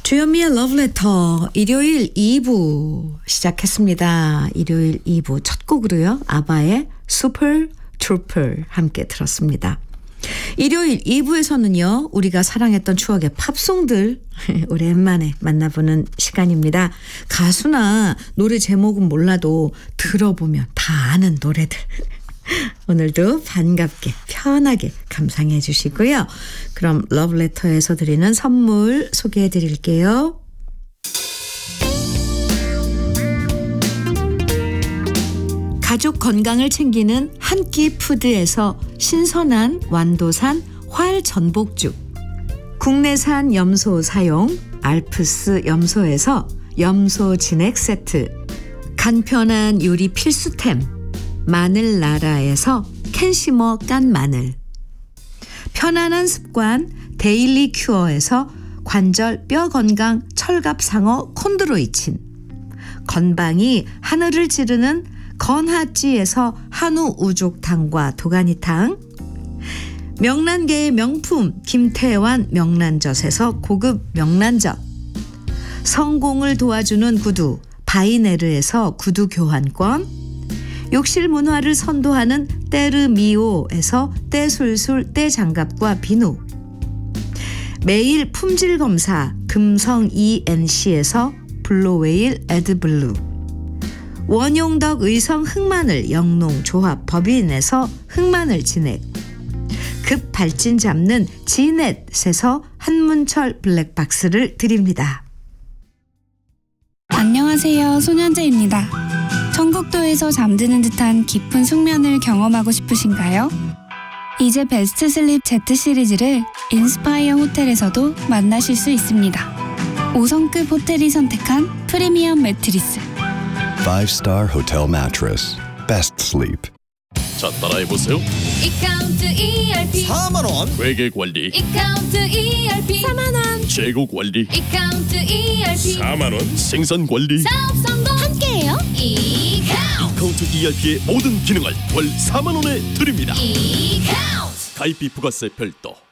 주현미의 러브레터 일요일 2부 시작했습니다. 일요일 2부 첫 곡으로요. 아바의 슈퍼 트루퍼 함께 들었습니다. 일요일 2부에서는요. 우리가 사랑했던 추억의 팝송들 오랜만에 만나보는 시간입니다. 가수나 노래 제목은 몰라도 들어보면 다 아는 노래들. 오늘도 반갑게 편하게 감상해 주시고요. 그럼 러브레터에서 드리는 선물 소개해 드릴게요. 가족 건강을 챙기는 한 끼 푸드에서 신선한 완도산 활 전복죽, 국내산 염소 사용 알프스 염소에서 염소 진액 세트, 간편한 요리 필수템 마늘 나라에서 캔시머 깐 마늘, 편안한 습관 데일리 큐어에서 관절 뼈 건강 철갑 상어 콘드로이친, 건방이 하늘을 찌르는 건하찌에서 한우 우족탕과 도가니탕, 명란계의 명품 김태환 명란젓에서 고급 명란젓, 성공을 도와주는 구두 바이네르에서 구두 교환권, 욕실 문화를 선도하는 때르미오에서 때술술 때장갑과 비누, 매일 품질 검사 금성 ENC에서 블루웨일 에드블루, 원용덕 의성 흑마늘 영농조합 법인에서 흑마늘 진액, 급 발진 잡는 지넷에서 한문철 블랙박스를 드립니다. 안녕하세요. 손현재입니다. 청국도에서 잠드는 듯한 깊은 숙면을 경험하고 싶으신가요? 이제 베스트 슬립 Z 시리즈를 인스파이어 호텔에서도 만나실 수 있습니다. 5성급 호텔이 선택한 프리미엄 매트리스 5-star hotel mattress. Best sleep. 자, 따라해보세요. 이카운트 ERP 4만원 회계관리, 이카운트 ERP 4만원 재고관리, 이카운트 ERP 4만원 생산관리. 사업 성공 함께해요. 이카운트 ERP의 모든 기능을 월 4만원에 드립니다. 이카운트 가입비 부가세 별도,